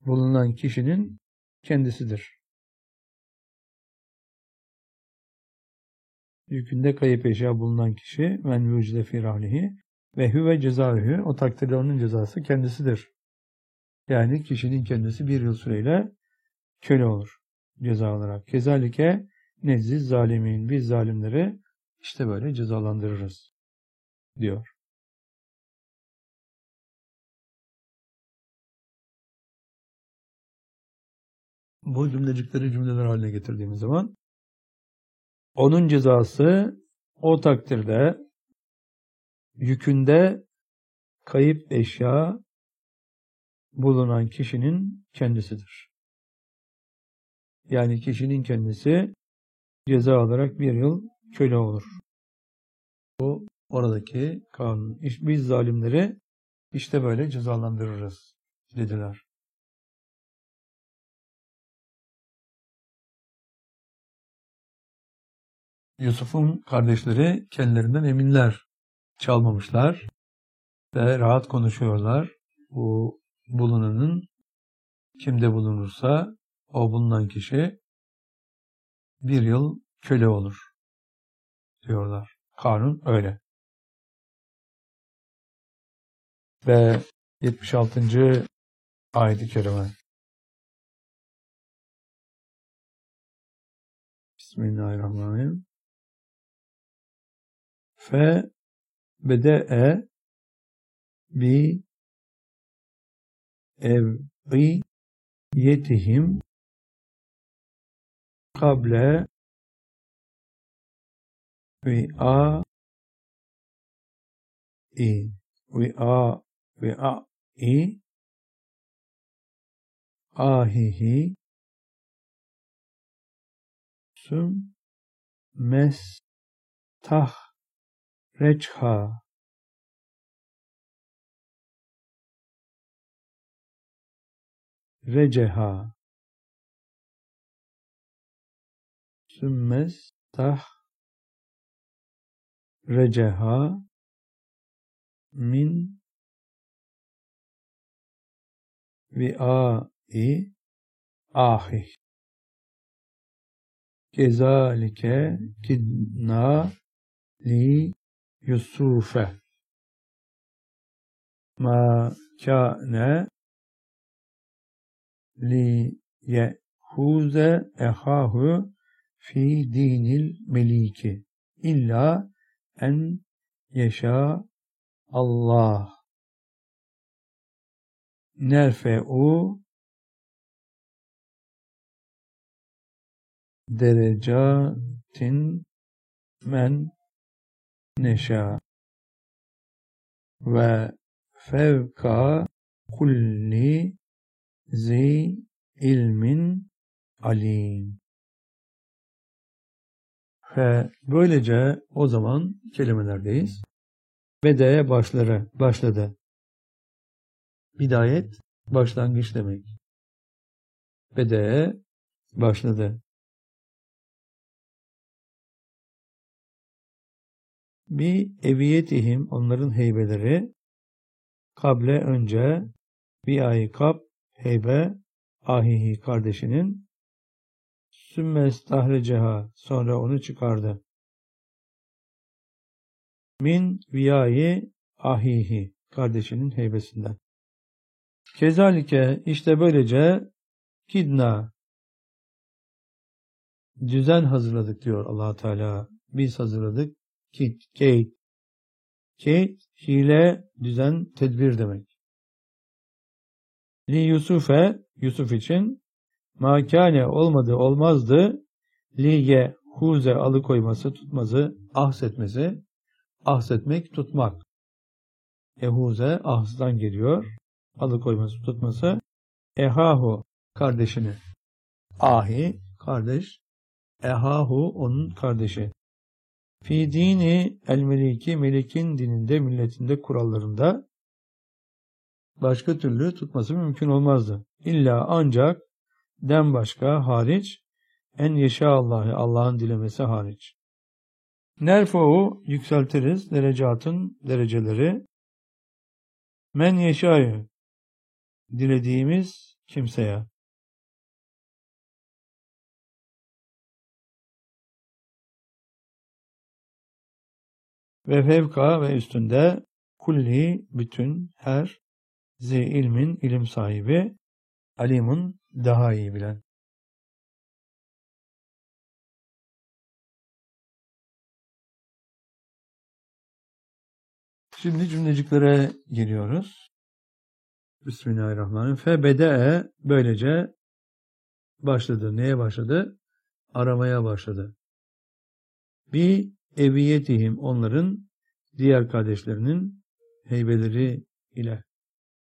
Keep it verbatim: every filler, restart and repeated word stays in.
bulunan kişinin kendisidir. Yükünde kayıp eşya bulunan kişi men vücde fi rahlihi ve huve cezâhü, o takdirde onun cezası kendisidir. Yani kişinin kendisi bir yıl süreyle köle olur ceza olarak. Kezalike nezziz zalimin, biz zalimleri işte böyle cezalandırırız diyor. Bu cümlecikleri cümleler haline getirdiğimiz zaman onun cezası o takdirde yükünde kayıp eşya bulunan kişinin kendisidir. Yani kişinin kendisi ceza olarak bir yıl köle olur. Bu oradaki kanun. Biz zalimleri işte böyle cezalandırırız dediler. Yusuf'un kardeşleri kendilerinden eminler, çalmamışlar ve rahat konuşuyorlar. Bu bulunanın kimde bulunursa o bulunan kişi bir yıl köle olur diyorlar. Kanun öyle. Ve yetmiş altıncı ayet-i kerime. Bismillahirrahmanirrahim. Fe bede'e bi ev'iyetihim kable vi'a'i vi'a vi'a'i ahihi süm mestah reçha receha sümmestah receha min vi'a'i ahih kezalike kidna li Yusufe ma kâne li yehuze ehahu fi dinil meliki illa en yeşâ Allah nerfe'u derecatin men neşâ ve fevka kulli zi ilmin alim. Ve böylece o zaman kelimelerdeyiz. Bede başları, başladı. Bidayet, başlangıç demek. Bede başladı. Bir eviyetihim, onların heybeleri, kable önce, bir ay kap, heybe, ahihi kardeşinin, sümmes tahreceha, sonra onu çıkardı. Min viyayi ahihi, kardeşinin heybesinden. Kezalike, işte böylece, kidna, düzen hazırladık diyor Allah Teala. Biz hazırladık. Kid, keyt. Keyt, hile, düzen, tedbir demek. Li Yusufe, Yusuf için, makane olmadı, olmazdı, li ye, huze, alıkoyması, tutması, ahsetmesi, ahsetmek, tutmak. Ehuze, ahsdan geliyor, alıkoyması, tutması, ehahu, kardeşini. Ahi, kardeş, ehahu, onun kardeşi. Fi dini el meliki, melikin dininde, milletinde, kurallarında başka türlü tutması mümkün olmazdı. İlla ancak den başka hariç en yeşâallâhi, Allah'ın dilemesi hariç. Nerfe'u yükseltiriz, derecatın dereceleri. Men yeşâyı, dilediğimiz kimseye. Ve fevka ve üstünde kulli bütün her zi ilmin ilim sahibi alimun daha iyi bilen. Şimdi cümleciklere geliyoruz. Bismillahirrahmanirrahim. Febede'e böylece başladı. Neye başladı? Aramaya başladı. Bi eviyetihim onların diğer kardeşlerinin heybeleri ile.